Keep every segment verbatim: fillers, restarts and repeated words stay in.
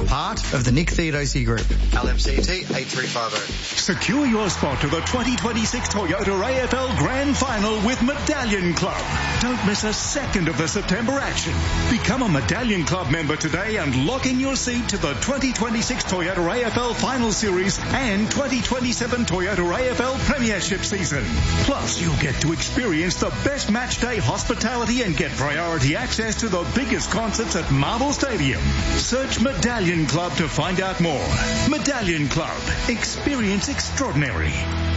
part of the Nick Theodosi Group. L M C T eight three five zero. Secure your spot to the twenty twenty-six Toyota A F L Grand Final with Medallion Club. Don't miss a second of the September action. Become a Medallion Club member today and lock in your seat to the twenty twenty-six Toyota A F L Final Series and twenty twenty-seven Toyota A F L Premiership season. Plus, you'll get to experience the best match day hospitality and get priority access to the biggest concerts at Marvel Stadium. Search Medallion Club to find out more. Medallion Club. Experience extraordinary.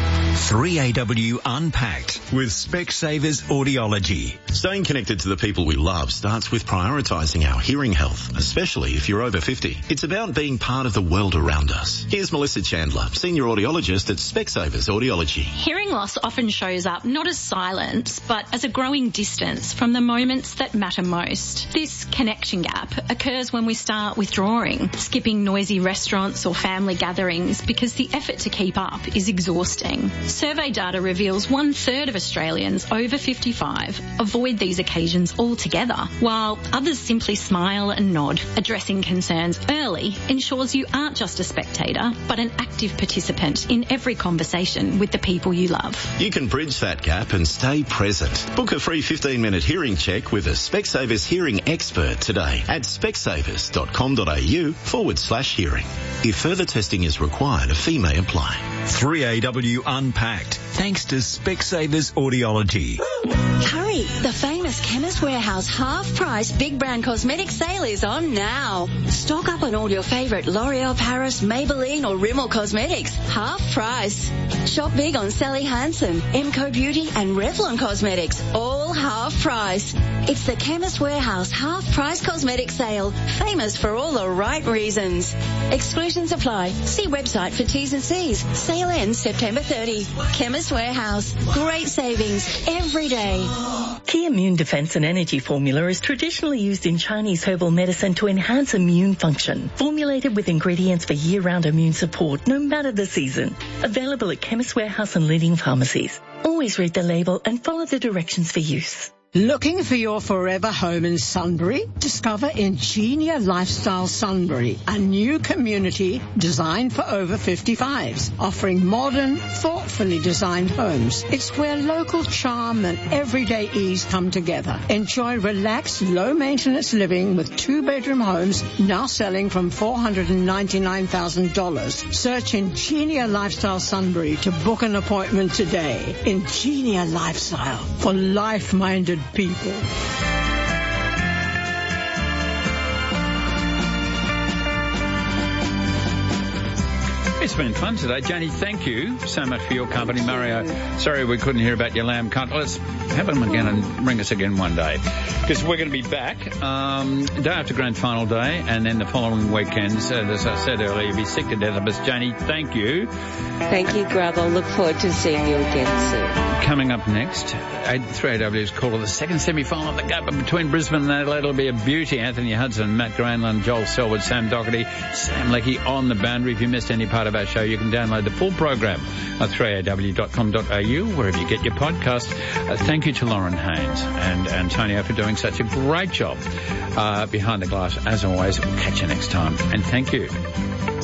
three A W Unpacked with Specsavers Audiology. Staying connected to the people we love starts with prioritising our hearing health, especially if you're over fifty. It's about being part of the world around us. Here's Melissa Chandler, Senior Audiologist at Specsavers Audiology. Hearing loss often shows up not as silence, but as a growing distance from the moments that matter most. This connection gap occurs when we start withdrawing, skipping noisy restaurants or family gatherings because the effort to keep up is exhausting. Survey data reveals one third of Australians over fifty-five avoid these occasions altogether, while others simply smile and nod. Addressing concerns early ensures you aren't just a spectator, but an active participant in every conversation with the people you love. You can bridge that gap and stay present. Book a free fifteen minute hearing check with a Specsavers hearing expert today at specsavers.com.au forward slash hearing. If further testing is required, a fee may apply. three A W Unpacked, thanks to Specsavers Audiology. Hurry! The famous Chemist Warehouse half-price big brand cosmetic sale is on now. Stock up on all your favourite L'Oreal Paris, Maybelline or Rimmel cosmetics. Half price. Shop big on Sally Hansen, Emco Beauty and Revlon Cosmetics. All half price. It's the Chemist Warehouse half-price cosmetic sale. Famous for all the right reasons. Exclusions apply. See website for T's and C's. Sale ends September thirtieth. Chemist Warehouse. Great savings every day. Key Immune Defense and Energy Formula is traditionally used in Chinese herbal medicine to enhance immune function. Formulated with ingredients for year-round immune support, no matter the season. Available at Chemist Warehouse and leading pharmacies. Always read the label and follow the directions for use. Looking for your forever home in Sunbury? Discover Ingenia Lifestyle Sunbury, a new community designed for over fifty-fives, offering modern, thoughtfully designed homes. It's where local charm and everyday ease come together. Enjoy relaxed, low-maintenance living with two-bedroom homes now selling from four hundred ninety-nine thousand dollars. Search Ingenia Lifestyle Sunbury to book an appointment today. Ingenia Lifestyle for life-minded people. It's been fun today. Janie, thank you so much for your company. Mario, sorry we couldn't hear about your lamb cunt. Let's have them again and ring us again one day. Because we're going to be back um, day after Grand Final Day, and then the following weekends, uh, as I said earlier, you'll be sick to death of us. Janie, thank you. Thank you, Grubble. Look forward to seeing you again soon. Coming up next, three A W's call of the second semi-final of the Gap between Brisbane and Adelaide. It'll be a beauty. Anthony Hudson, Matt Granlund, Joel Selwood, Sam Doherty, Sam Leckie on the boundary. If you missed any part of our show, you can download the full program at three A W dot com dot A U, wherever you get your podcast. Uh, thank you to Lauren Haynes and Antonio for doing such a great job uh, behind the glass. As always, we'll catch you next time. And thank you.